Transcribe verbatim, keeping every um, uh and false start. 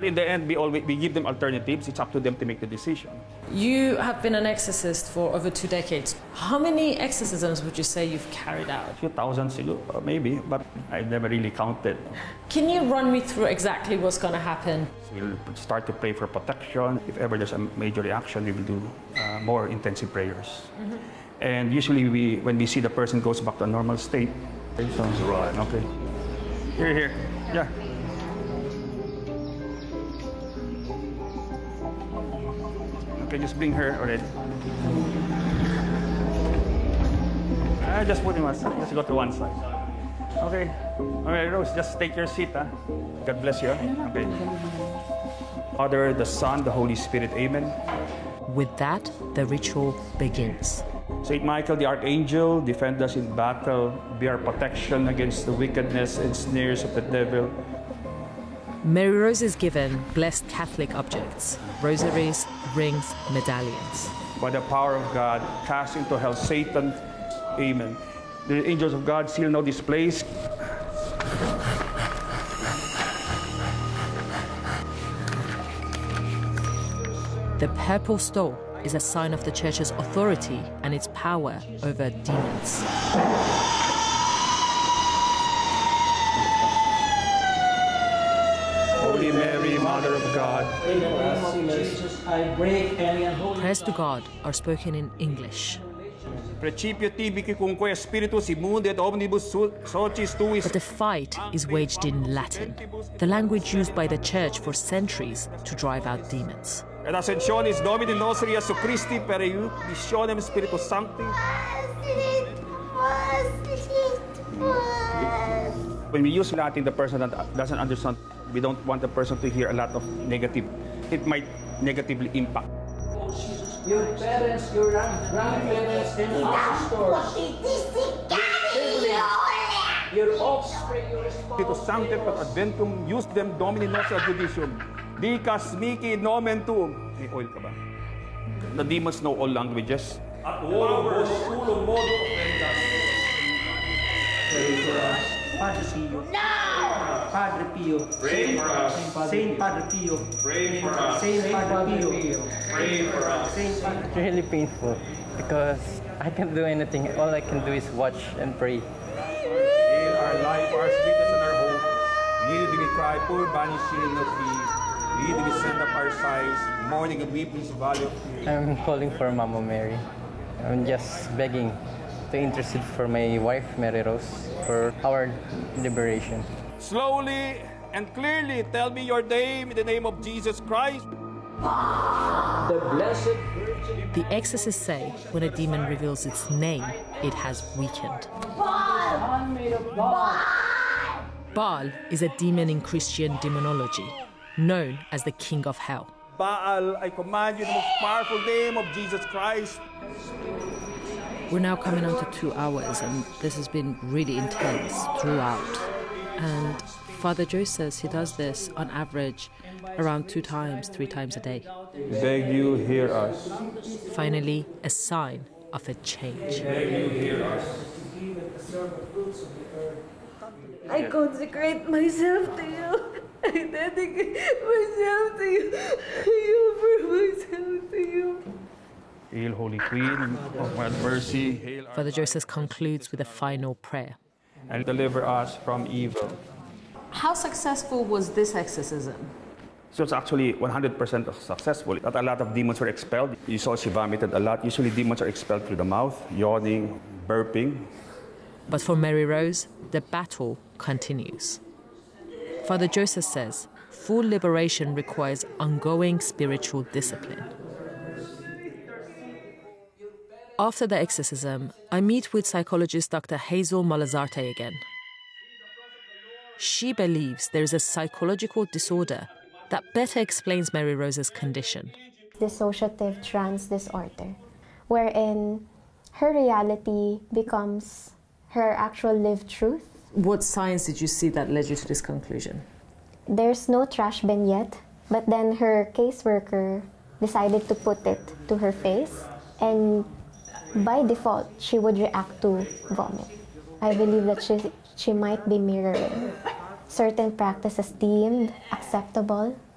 in the end, we always we give them alternatives. It's up to them to make the decision. You have been an exorcist for over two decades. How many exorcisms would you say you've carried out? A few thousand, maybe, but I've never really counted. Can you run me through exactly what's going to happen? We'll start to pray for protection. If ever there's a major reaction, we will do uh, more intensive prayers. Mm-hmm. And usually, we, when we see the person goes back to a normal state, okay, so, right. Okay. Here, here, yeah. Okay, just bring her already. Ah, just put him aside. Just go to one side. Okay. Okay, Rose, just take your seat. Huh? God bless you. Okay. Father, the Son, the Holy Spirit. Amen. With that, the ritual begins. Saint Michael, the Archangel, defend us in battle. Be our protection against the wickedness and snares of the devil. Mary Rose is given blessed Catholic objects, rosaries, rings, medallions. By the power of God, cast into hell Satan. Amen. The angels of God seal now this place. The purple stole is a sign of the Church's authority and its power over demons. Holy Mary, Mother of God, in the name of Jesus, I break any unholy. Prayers to God are spoken in English. Principio tibici cumque spiritus immundi et omnibus socis tuis. But the fight is waged in Latin, the language used by the Church for centuries to drive out demons. Et ascensionis Domini nostri Iesu Christi per iuditionem Spiritus Sancti. When we use Latin, the person that doesn't understand, we don't want the person to hear a lot of negative. It might negatively impact. Your parents, your grandparents, and ancestors, your offspring, your Spiritus Sancti per adventum, use them Domini nostra judicium. Dicas mihi nomen tuum. May oil ka ba? The demons know all languages. At powers, ulum modo ofendas. Pray for us. Padre Pio. No! Padre Pio. Pray for us. Saint Padre Pio. Pray for us. Saint Padre Pio. Pray for us. Saint Padre It's really painful because I can't do anything. All I can do is watch and pray. In our life, our sweetness and our hope, neither do we cry, poor banished children of Eve. Neither do we send up our sighs, mourning and weeping's valley of tears. I'm calling for Mama Mary. I'm just begging to intercede for my wife, Mary Rose, for our liberation. Slowly and clearly tell me your name in the name of Jesus Christ. The Blessed Virgin. The exorcists say when a demon reveals its name, it has weakened. Baal is a demon in Christian demonology, known as the King of Hell. Baal, I command you in the most powerful name of Jesus Christ. We're now coming on to two hours, and this has been really intense throughout. And Father Joe says he does this on average around two times, three times a day. Beg you, hear us. Finally, a sign of a change. Beg you, hear us. I consecrate myself to you. I dedicate myself to you. I offer myself to you. Hail, Holy Queen of mercy. Hail our Father Joseph concludes with a final prayer. and deliver us from evil. How successful was this exorcism? So it's actually one hundred percent successful. Not a lot of demons were expelled. You saw she vomited a lot. Usually demons are expelled through the mouth, yawning, burping. But for Mary Rose, the battle continues. Father Joseph says full liberation requires ongoing spiritual discipline. After the exorcism, I meet with psychologist Doctor Hazel Malazarte again. She believes there is a psychological disorder that better explains Mary Rose's condition. Dissociative trance disorder, wherein her reality becomes her actual lived truth. What signs did you see that led you to this conclusion? There's no trash bin yet, but then her caseworker decided to put it to her face, and by default, she would react to vomit. I believe that she, she might be mirroring certain practices deemed acceptable